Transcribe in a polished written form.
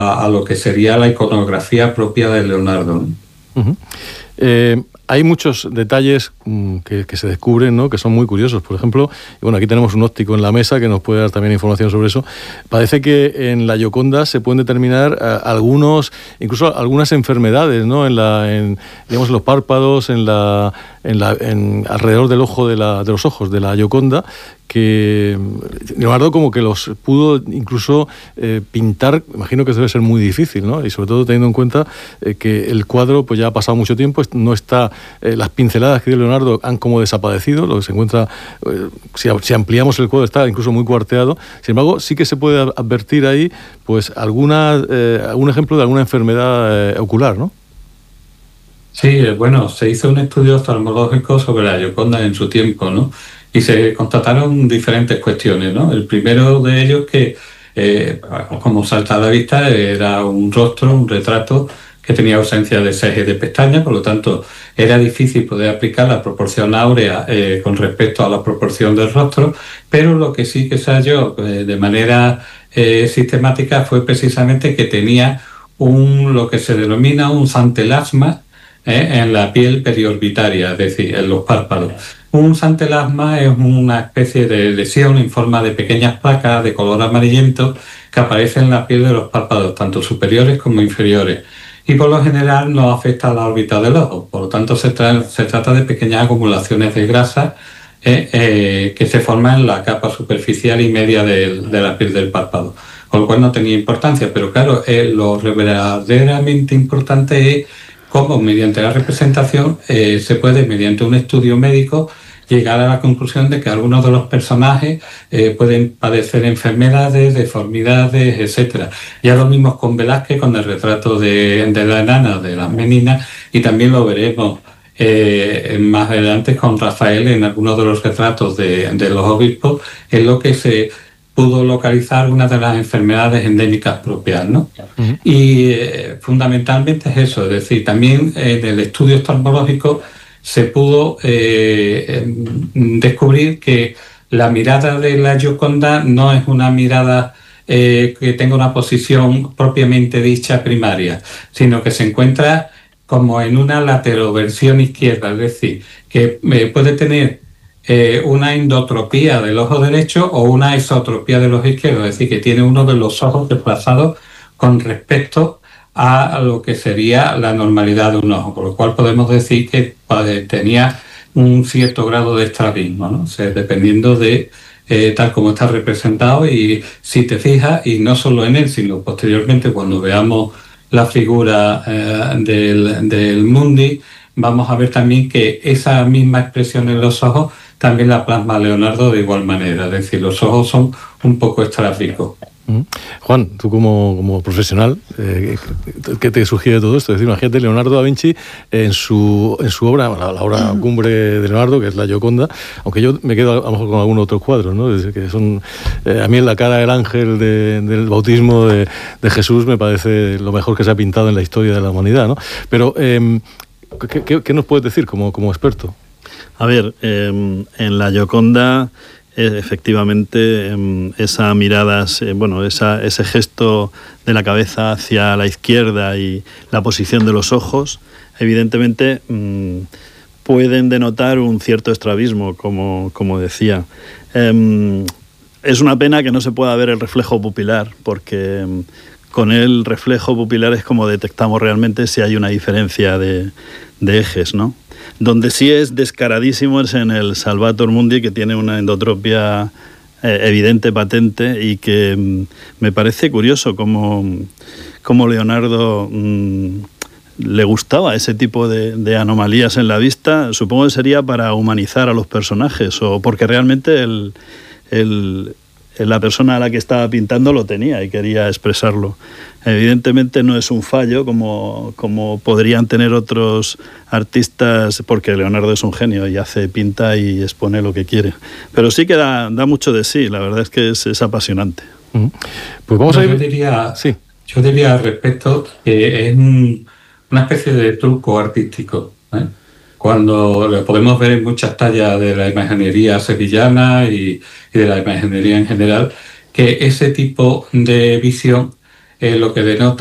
a lo que sería la iconografía propia de Leonardo, ¿no? Uh-huh. Hay muchos detalles que se descubren, ¿no?, que son muy curiosos. Por ejemplo, y bueno, aquí tenemos un óptico en la mesa que nos puede dar también información sobre eso. Parece que en la Gioconda se pueden determinar incluso algunas enfermedades, ¿no?, digamos, en los párpados, alrededor del ojo de los ojos de la Gioconda, que Leonardo como que los pudo incluso pintar. Imagino que debe ser muy difícil, ¿no? Y sobre todo teniendo en cuenta que el cuadro pues ya ha pasado mucho tiempo, no está, las pinceladas que dio Leonardo han como desaparecido, lo que se encuentra, si ampliamos el cuadro, está incluso muy cuarteado. Sin embargo, sí que se puede advertir ahí pues algún ejemplo de alguna enfermedad ocular, ¿no? Sí, bueno, se hizo un estudio oftalmológico sobre la Gioconda en su tiempo, ¿no? Y se constataron diferentes cuestiones, ¿no? El primero de ellos que, como salta a la vista, era un rostro, un retrato que tenía ausencia de cejas y de pestañas, por lo tanto era difícil poder aplicar la proporción áurea con respecto a la proporción del rostro, pero lo que sí que se halló de manera sistemática fue precisamente que tenía lo que se denomina un santelasma en la piel periorbitaria, es decir, en los párpados. Un santelasma es una especie de lesión en forma de pequeñas placas de color amarillento que aparecen en la piel de los párpados, tanto superiores como inferiores. Y por lo general no afecta a la órbita del ojo, por lo tanto se trata de pequeñas acumulaciones de grasa que se forman en la capa superficial y media de la piel del párpado, con lo cual no tenía importancia. Pero claro, lo verdaderamente importante es cómo mediante la representación se puede, mediante un estudio médico, llegar a la conclusión de que algunos de los personajes pueden padecer enfermedades, deformidades, etc. Ya lo mismo con Velázquez, con el retrato de la enana, de las meninas, y también lo veremos más adelante con Rafael en algunos de los retratos de los obispos, en lo que se pudo localizar una de las enfermedades endémicas propias, ¿no? Uh-huh. Y fundamentalmente es eso, es decir, también en el estudio oftalmológico se pudo descubrir que la mirada de la Gioconda no es una mirada que tenga una posición propiamente dicha primaria, sino que se encuentra como en una lateroversión izquierda, es decir, que puede tener una endotropía del ojo derecho o una esotropía del ojo izquierdo, es decir, que tiene uno de los ojos desplazados con respecto a lo que sería la normalidad de un ojo, por lo cual podemos decir que tenía un cierto grado de estrabismo, ¿no? O sea, dependiendo de tal como está representado. Y si te fijas, y no solo en él, sino posteriormente cuando veamos la figura del Mundi, vamos a ver también que esa misma expresión en los ojos también la plasma Leonardo de igual manera, es decir, los ojos son un poco estrábicos. Juan, tú como profesional, ¿qué te sugiere todo esto? Es decir, imagínate Leonardo da Vinci en su obra, la obra cumbre de Leonardo, que es la Gioconda, aunque yo me quedo a lo mejor con algunos otros cuadros, ¿no? Desde que son, a mí en la cara del ángel del bautismo de Jesús me parece lo mejor que se ha pintado en la historia de la humanidad, ¿no? Pero, ¿qué nos puedes decir como experto? A ver, en la Gioconda, efectivamente, esa mirada, ese gesto de la cabeza hacia la izquierda y la posición de los ojos, evidentemente pueden denotar un cierto estrabismo, como decía. Es una pena que no se pueda ver el reflejo pupilar, porque con el reflejo pupilar es como detectamos realmente si hay una diferencia de ejes, ¿no? Donde sí es descaradísimo es en el Salvator Mundi, que tiene una endotropia evidente, patente, y que me parece curioso cómo Leonardo le gustaba ese tipo de anomalías en la vista. Supongo que sería para humanizar a los personajes, o porque realmente la persona a la que estaba pintando lo tenía y quería expresarlo. Evidentemente no es un fallo como podrían tener otros artistas, porque Leonardo es un genio y pinta y expone lo que quiere. Pero sí que da mucho de sí, la verdad es que es apasionante. Pues vamos a ir... Yo diría al respecto que es una especie de truco artístico, ¿eh? Cuando lo podemos ver en muchas tallas de la imaginería sevillana y de la imaginería en general, que ese tipo de visión lo que denota